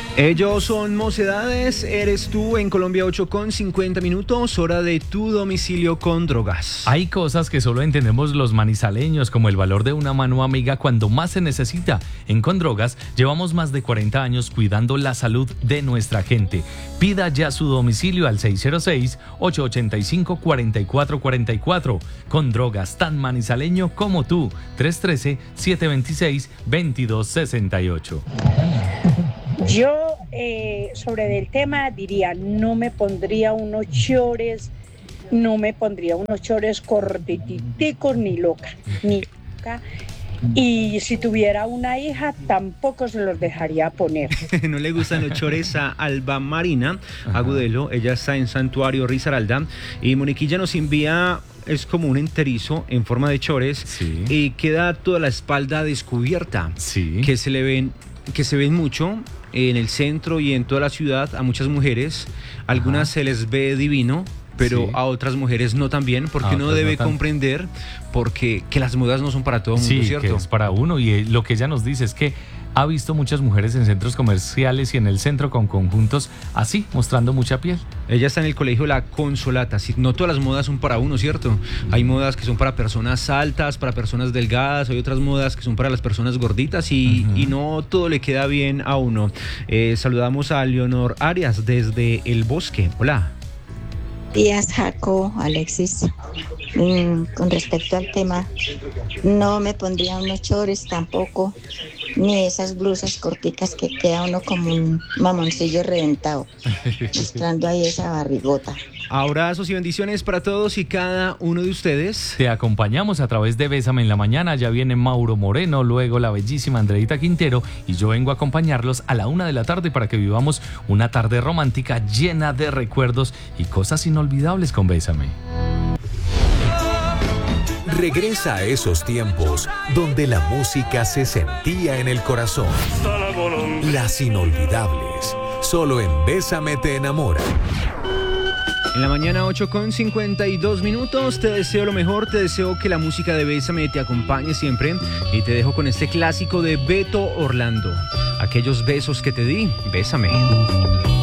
Ellos son Mocedades, eres tú en Colombia 8:50, hora de tu domicilio con drogas. Hay cosas que solo entendemos los manizaleños, como el valor de una mano amiga cuando más se necesita. En Con Drogas llevamos más de 40 años cuidando la salud de nuestra gente. Pida ya su domicilio al 606-885-4444. Con Drogas, tan manizaleño como tú. 313-726-2268. Yo sobre el tema diría, no me pondría unos chores cortiticos ni loca. Y si tuviera una hija, tampoco se los dejaría poner. No le gustan los chores a Alba Marina Agudelo, ella está en Santuario Risaralda, y Moniquilla nos envía, es como un enterizo en forma de chores, sí, y queda toda la espalda descubierta, sí, que se ven mucho en el centro y en toda la ciudad a muchas mujeres. Algunas se les ve divino, pero sí, a otras mujeres no tan bien, porque uno debe comprender que las modas no son para todo el mundo, sí, ¿cierto? Que es para uno, y lo que ella nos dice es que ha visto muchas mujeres en centros comerciales y en el centro con conjuntos así, mostrando mucha piel. Ella está en el colegio La Consolata. No todas las modas son para uno, ¿cierto? Hay modas que son para personas altas, para personas delgadas, hay otras modas que son para las personas gorditas y no todo le queda bien a uno. Saludamos a Leonor Arias desde El Bosque. Hola. Días, Jaco, Alexis. Con respecto al tema, no me pondría unos chores tampoco, ni esas blusas corticas que queda uno como un mamoncillo reventado, mostrando ahí esa barrigota. Abrazos y bendiciones para todos y cada uno de ustedes. Te acompañamos a través de Bésame en la Mañana. Ya viene Mauro Moreno, luego la bellísima Andreita Quintero, y yo vengo a acompañarlos a la 1:00 p.m. para que vivamos una tarde romántica llena de recuerdos y cosas inolvidables con Bésame. Regresa a esos tiempos donde la música se sentía en el corazón. Las inolvidables. Solo en Bésame te enamora. En la mañana 8:52, te deseo lo mejor, te deseo que la música de Bésame te acompañe siempre y te dejo con este clásico de Beto Orlando. Aquellos besos que te di, bésame.